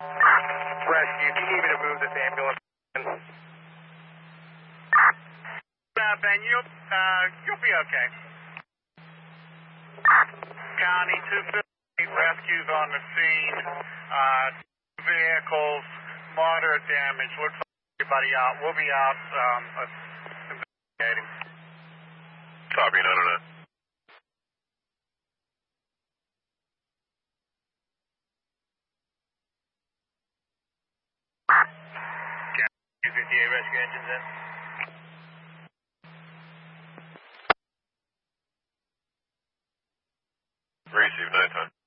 Rescue, do you need me to move this ambulance? Ben, you'll be okay. County 250, rescues on the scene. Vehicles, moderate damage. Looks like everybody out. We'll be out investigating. Copy, no. County 258 rescue engines in. Receive 9 time.